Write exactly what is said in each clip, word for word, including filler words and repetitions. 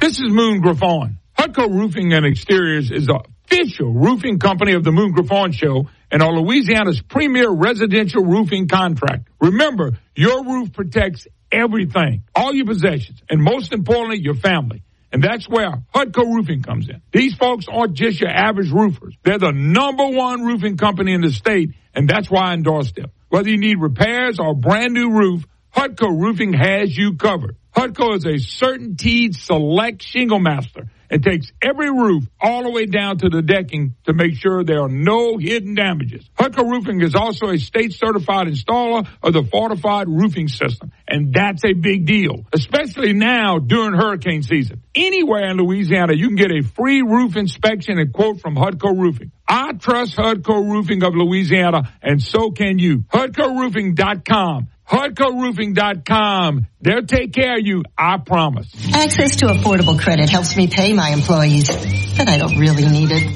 This is Moon Griffon. Hutco Roofing and Exteriors is the official roofing company of the Moon Griffon Show and are Louisiana's premier residential roofing contract. Remember, your roof protects everything, all your possessions, and most importantly, your family. And that's where Hutco Roofing comes in. These folks aren't just your average roofers. They're the number one roofing company in the state, and that's why I endorse them. Whether you need repairs or a brand new roof, Hutco Roofing has you covered. Hutco is a CertainTeed Select Shingle Master and takes every roof all the way down to the decking to make sure there are no hidden damages. Hutco Roofing is also a state-certified installer of the Fortified Roofing System, and that's a big deal, especially now during hurricane season. Anywhere in Louisiana, you can get a free roof inspection and quote from Hutco Roofing. I trust Hutco Roofing of Louisiana, and so can you. Hutco Roofing dot com. Hutco Roofing dot com. They'll take care of you, I promise. Access to affordable credit helps me pay my employees, but I don't really need it.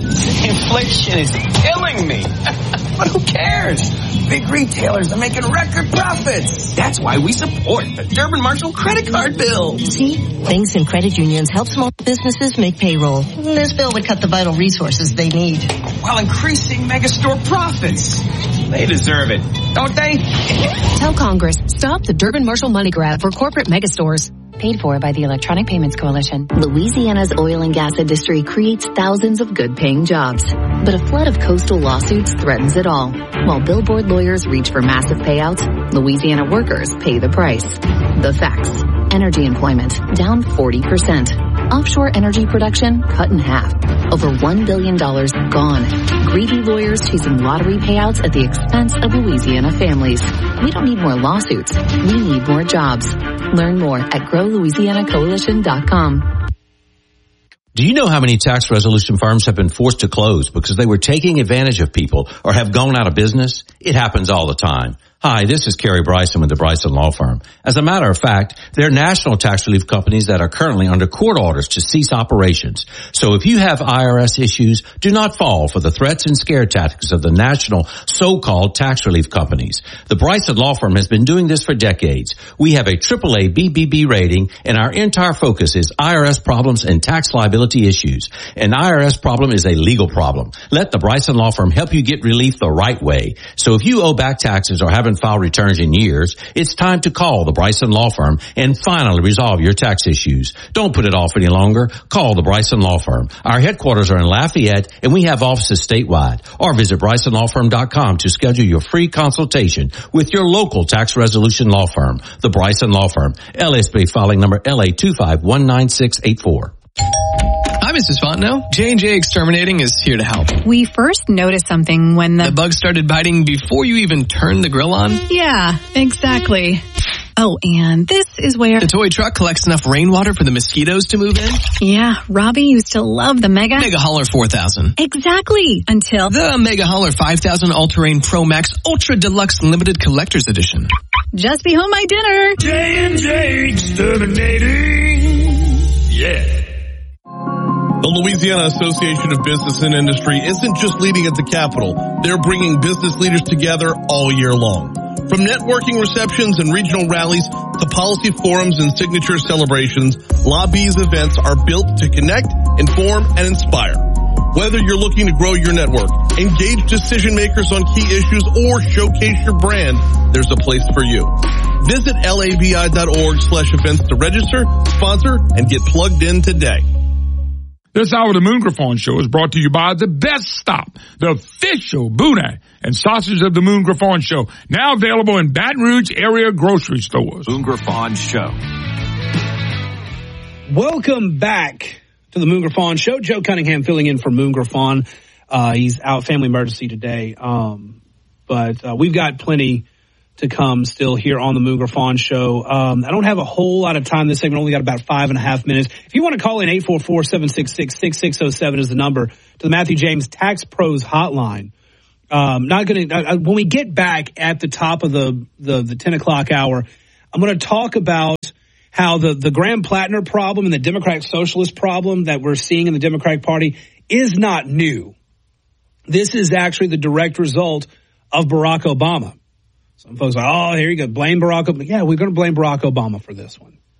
Inflation is killing me. But who cares? Big retailers are making record profits. That's why we support the Durbin Marshall credit card bill. See? Banks and credit unions help small businesses make payroll. This bill would cut the vital resources they need, while increasing megastore profits. They deserve it, don't they? Tell Congress, stop the Durbin Marshall money grab for corporate megastores. Paid for by the Electronic Payments Coalition. Louisiana's oil and gas industry creates thousands of good-paying jobs. But a flood of coastal lawsuits threatens it all. While billboard lawyers reach for massive payouts, Louisiana workers pay the price. The facts. Energy employment down forty percent. Offshore energy production cut in half. Over one billion dollars gone. Greedy lawyers chasing lottery payouts at the expense of Louisiana families. We don't need more lawsuits. We need more jobs. Learn more at grow louisiana coalition dot com. Do you know how many tax resolution firms have been forced to close because they were taking advantage of people or have gone out of business? It happens all the time. Hi, this is Kerry Bryson with the Bryson Law Firm. As a matter of fact, there are national tax relief companies that are currently under court orders to cease operations. So if you have I R S issues, do not fall for the threats and scare tactics of the national so-called tax relief companies. The Bryson Law Firm has been doing this for decades. We have a triple A B B B rating, and our entire focus is I R S problems and tax liability issues. An I R S problem is a legal problem. Let the Bryson Law Firm help you get relief the right way. So if you owe back taxes or haven't filed returns in years, it's time to call the Bryson Law Firm and finally resolve your tax issues. Don't put it off any longer. Call the Bryson Law Firm. Our headquarters are in Lafayette, and we have offices statewide. Or visit bryson law firm dot com to schedule your free consultation with your local tax resolution law firm. The Bryson Law Firm. L S B filing number L A two five one nine six eight four. Hi, Missus Fontenot. J and J Exterminating is here to help. We first noticed something when the... The bug started biting before you even turned the grill on? Yeah, exactly. Oh, and this is where... The toy truck collects enough rainwater for the mosquitoes to move in? Yeah, Robbie used to love the Mega... Mega Hauler four thousand. Exactly, until... The Mega Hauler five thousand All-Terrain Pro Max Ultra Deluxe Limited Collector's Edition. Just be home my dinner. J and J Exterminating. Yeah. The Louisiana Association of Business and Industry isn't just leading at the Capitol. They're bringing business leaders together all year long. From networking receptions and regional rallies to policy forums and signature celebrations, Lobby's events are built to connect, inform, and inspire. Whether you're looking to grow your network, engage decision makers on key issues, or showcase your brand, there's a place for you. Visit labi.org slash events to register, sponsor, and get plugged in today. This hour of the Moon Griffon Show is brought to you by The Best Stop, the official Boonay and sausage of the Moon Griffon Show. Now available in Baton Rouge area grocery stores. Moon Griffon Show. Welcome back to the Moon Griffon Show. Joe Cunningham filling in for Moon Griffon. Uh, he's out, family emergency today. Um, but uh, we've got plenty to come still here on the Moon Griffon Show. Um, I don't have a whole lot of time this segment. Only got about five and a half minutes. If you want to call in, eight four four, seven six six, six six zero seven is the number to the Matthew James Tax Pros hotline. Um, not going to, when we get back at the top of the, the, the ten o'clock hour, I'm going to talk about how the, the Graham-Plattner problem and the Democratic Socialist problem that we're seeing in the Democratic Party is not new. This is actually the direct result of Barack Obama. Some folks are, oh, here you go, blame Barack Obama. Yeah, we're going to blame Barack Obama for this one.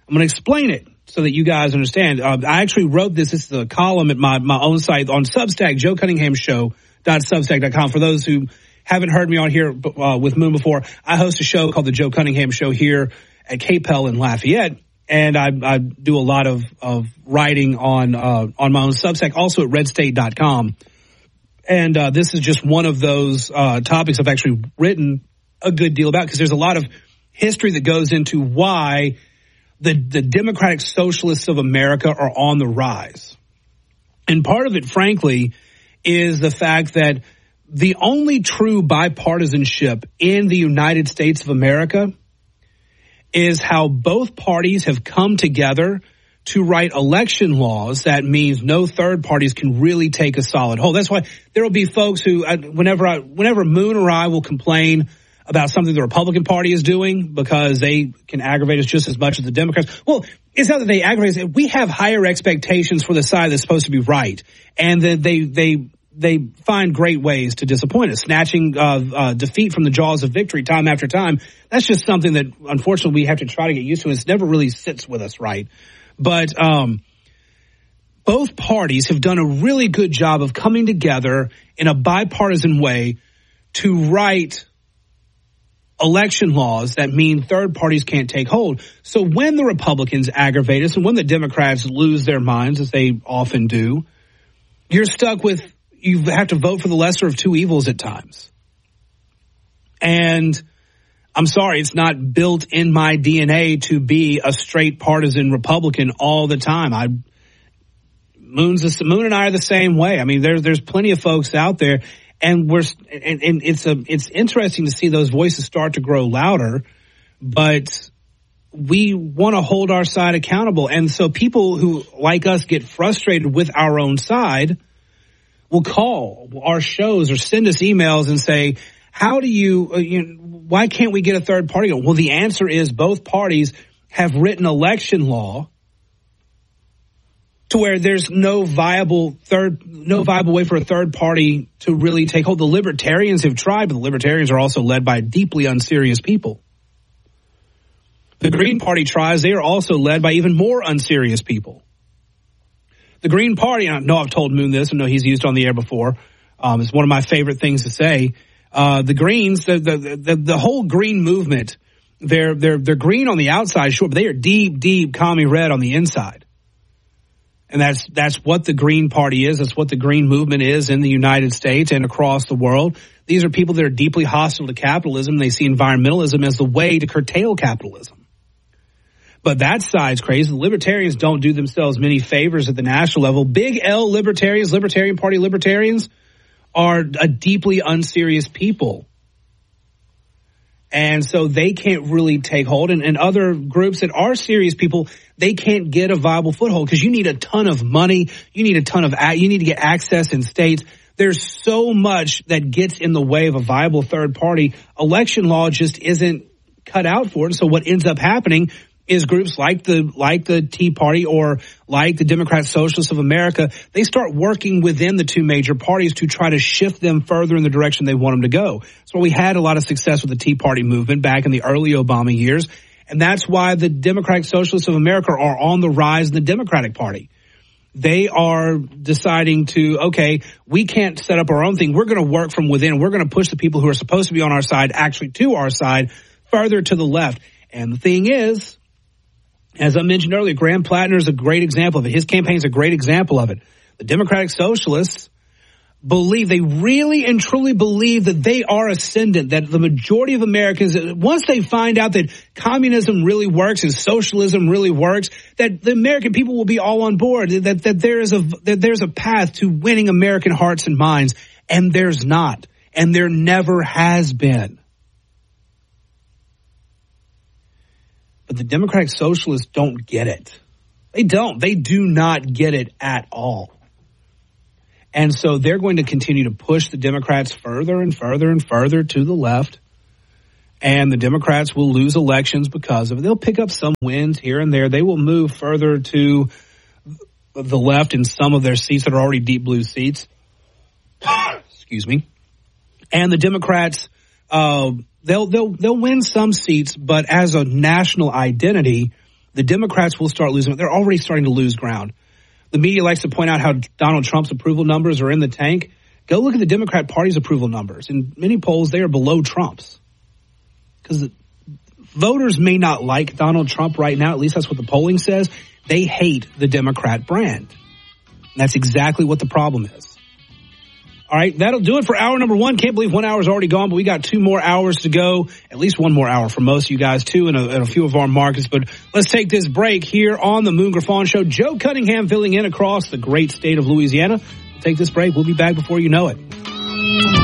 I'm going to explain it so that you guys understand. Uh, I actually wrote this. This is a column at my, my own site on Substack, joe cunningham show dot substack dot com. For those who haven't heard me on here uh, with Moon before, I host a show called The Joe Cunningham Show here at K P E L in Lafayette. And I, I do a lot of, of writing on uh, on my own Substack, also at red state dot com. And uh, this is just one of those uh, topics I've actually written a good deal about, because there's a lot of history that goes into why the, the Democratic Socialists of America are on the rise. And part of it, frankly, is the fact that the only true bipartisanship in the United States of America is how both parties have come together to write election laws that means no third parties can really take a solid hold. That's why there will be folks who, whenever I, whenever Moon or I will complain about something the Republican Party is doing because they can aggravate us just as much as the Democrats. Well, it's not that they aggravate us. We have higher expectations for the side that's supposed to be right. And then they, they, they find great ways to disappoint us, snatching uh, uh, defeat from the jaws of victory time after time. That's just something that, unfortunately, we have to try to get used to. It never really sits with us right. But um, both parties have done a really good job of coming together in a bipartisan way to write election laws that mean third parties can't take hold. So when the Republicans aggravate us and when the Democrats lose their minds, as they often do, you're stuck with, you have to vote for the lesser of two evils at times. And I'm sorry, it's not built in my D N A to be a straight partisan Republican all the time. I, Moon's the, Moon and I are the same way. I mean, there's there's plenty of folks out there, and we're and, and it's a it's interesting to see those voices start to grow louder. But we want to hold our side accountable, and so people who like us get frustrated with our own side will call our shows or send us emails and say, how do you, uh, you know, why can't we get a third party? Well, the answer is both parties have written election law to where there's no viable third, no viable way for a third party to really take hold. The Libertarians have tried, but the Libertarians are also led by deeply unserious people. The Green Party tries. They are also led by even more unserious people. The Green Party, and I know I've told Moon this, I know he's used on the air before. Um, it's one of my favorite things to say. Uh, the Greens, the, the, the, the whole Green movement, they're, they're, they're green on the outside, sure, but they are deep, deep commie red on the inside. And that's, that's what the Green Party is. That's what the Green movement is in the United States and across the world. These are people that are deeply hostile to capitalism. They see environmentalism as the way to curtail capitalism. But that side's crazy. The Libertarians don't do themselves many favors at the national level. Big L Libertarians, Libertarian Party Libertarians, are a deeply unserious people. And so they can't really take hold. And, and other groups that are serious people, they can't get a viable foothold because you need a ton of money. You need a ton of, you need to get access in states. There's so much that gets in the way of a viable third party. Election law just isn't cut out for it. So what ends up happening is groups like the like the Tea Party or like the Democrat Socialists of America, they start working within the two major parties to try to shift them further in the direction they want them to go. So we had a lot of success with the Tea Party movement back in the early Obama years, and that's why the Democratic Socialists of America are on the rise in the Democratic Party. They are deciding to, okay, we can't set up our own thing. We're going to work from within. We're going to push the people who are supposed to be on our side actually to our side further to the left. And the thing is, as I mentioned earlier, Graham Plattner is a great example of it. His campaign is a great example of it. The Democratic Socialists believe, they really and truly believe that they are ascendant, that the majority of Americans, once they find out that communism really works and socialism really works, that the American people will be all on board, that, that there is a, that there's a path to winning American hearts and minds. And there's not. And there never has been. But the Democratic Socialists don't get it. They don't. They do not get it at all. And so they're going to continue to push the Democrats further and further and further to the left. And the Democrats will lose elections because of it. They'll pick up some wins here and there. They will move further to the left in some of their seats that are already deep blue seats. Excuse me. And the Democrats, uh, They'll, they'll, they'll win some seats, but as a national identity, the Democrats will start losing. They're already starting to lose ground. The media likes to point out how Donald Trump's approval numbers are in the tank. Go look at the Democrat Party's approval numbers. In many polls, they are below Trump's. Because voters may not like Donald Trump right now. At least that's what the polling says. They hate the Democrat brand. And that's exactly what the problem is. All right, that'll do it for hour number one. Can't believe one hour is already gone, but we got two more hours to go. At least one more hour for most of you guys, too, and a, and a few of our markets. But let's take this break here on the Moon Griffon Show. Joe Cunningham filling in across the great state of Louisiana. We'll take this break. We'll be back before you know it.